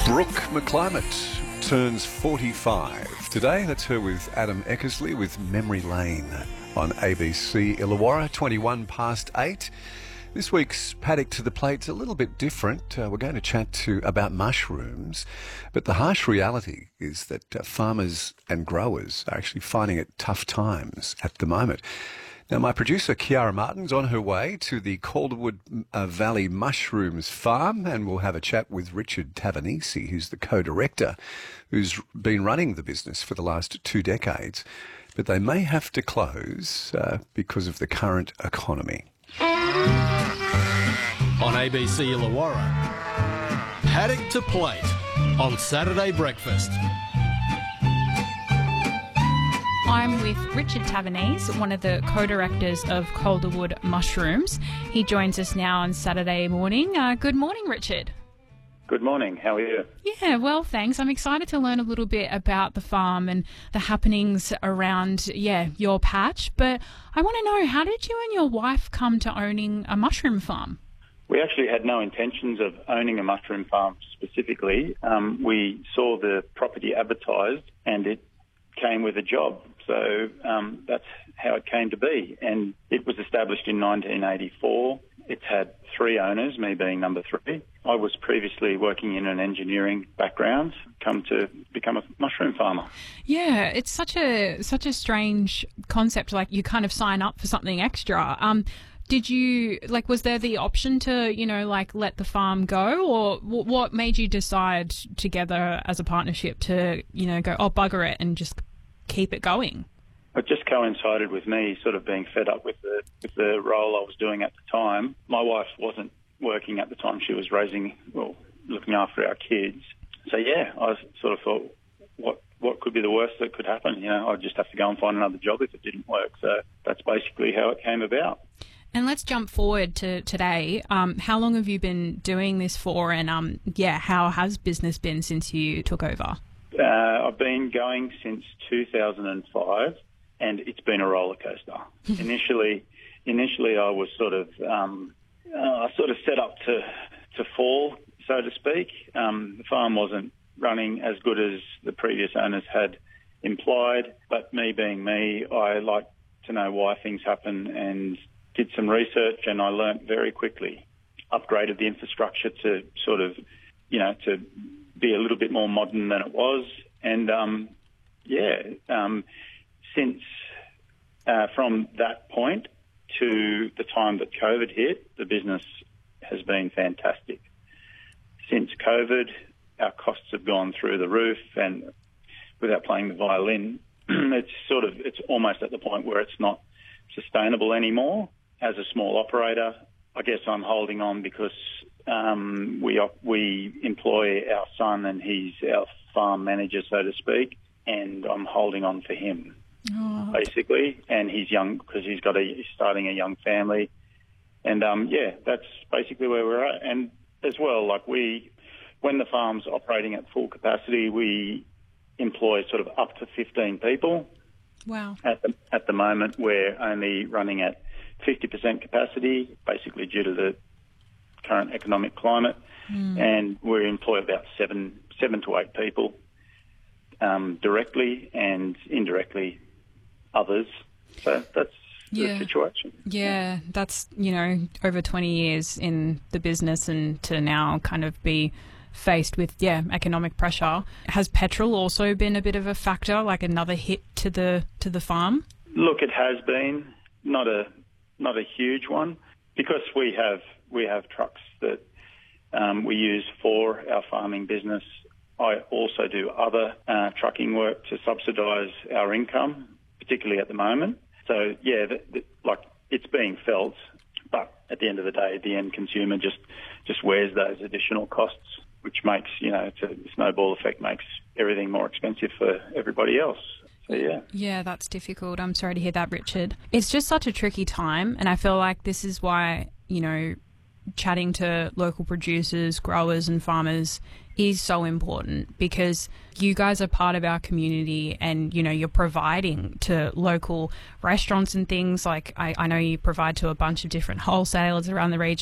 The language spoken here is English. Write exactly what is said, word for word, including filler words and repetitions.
Brooke McClimate turns forty-five today. That's her with Adam Eckersley with Memory Lane on A B C Illawarra, twenty-one past eight. This week's Paddock to the Plate's a little bit different. Uh, we're going to chat to about mushrooms, but the harsh reality is that uh, farmers and growers are actually finding it tough times at the moment. Now, my producer, Kiara Martin's on her way to the Calderwood uh, Valley Mushrooms Farm, and we'll have a chat with Richard Tavernese, who's the co-director, who's been running the business for the last two decades. But they may have to close uh, because of the current economy. On A B C Illawarra, Paddock to Plate on Saturday Breakfast. I'm with Richard Tavernese, one of the co-directors of Calderwood Mushrooms. He joins us now on Saturday morning. Uh, good morning, Richard. Good morning. How are you? Yeah, well, thanks. I'm excited to learn a little bit about the farm and the happenings around, yeah, your patch. But I want to know, how did you and your wife come to owning a mushroom farm? We actually had no intentions of owning a mushroom farm specifically. Um, we saw the property advertised and it came with a job. So um, that's how it came to be. And it was established in nineteen eighty-four. It's had three owners, me being number three. I was previously working in an engineering background, come to become a mushroom farmer. Yeah, it's such a such a strange concept. Like, you kind of sign up for something extra. Um, did you, like, was there the option to, you know, like, let the farm go? Or w- what made you decide together as a partnership to, you know, go, oh, bugger it, and just keep it going? It just coincided with me sort of being fed up with the with the role I was doing at the time. My wife wasn't working at the time. She was raising, well, looking after our kids. So, yeah, I sort of thought, what what could be the worst that could happen? You know, I'd just have to go and find another job if it didn't work. So that's basically how it came about. And let's jump forward to today. Um, how long have you been doing this for? And, um, yeah, how has business been since you took over? Uh, I've been going since two thousand five, and it's been a roller coaster. initially, initially I was sort of, um, uh, sort of set up to to fall, so to speak. Um, the farm wasn't running as good as the previous owners had implied, but me being me, I like to know why things happen and did some research, and I learnt very quickly, upgraded the infrastructure to sort of, you know, to be a little bit more modern than it was. And, um, yeah, um, since uh, from that point to the time that COVID hit, the business has been fantastic. Since COVID, our costs have gone through the roof, and without playing the violin, it's sort of, it's almost at the point where it's not sustainable anymore. As a small operator, I guess I'm holding on because um, we we employ our son, and he's our farm manager, so to speak, and I'm holding on for him, oh. basically. And he's young because he's got a he's starting a young family, and um, yeah, that's basically where we're at. And as well, like we, when the farm's operating at full capacity, we employ sort of up to fifteen people. Wow. At the at the moment, we're only running at fifty percent capacity, basically due to the current economic climate, mm. and we employ about seven seven to eight people um, directly, and indirectly others. So that's yeah. the situation. Yeah, that's, you know, over twenty years in the business, and to now kind of be faced with, yeah, economic pressure. Has petrol also been a bit of a factor, like another hit to the to the farm? Look, it has been, not a not a huge one, because we have we have trucks that um, we use for our farming business. I also do other uh, trucking work to subsidise our income, particularly at the moment. So, yeah, the, the, like, it's being felt, but at the end of the day, the end consumer just, just wears those additional costs, which makes, you know, it's a snowball effect, makes everything more expensive for everybody else. So, yeah. Yeah, that's difficult. I'm sorry to hear that, Richard. It's just such a tricky time, and I feel like this is why, you know, chatting to local producers, growers and farmers is so important, because you guys are part of our community, and, you know, you're providing to local restaurants and things. Like, I, I know you provide to a bunch of different wholesalers around the region.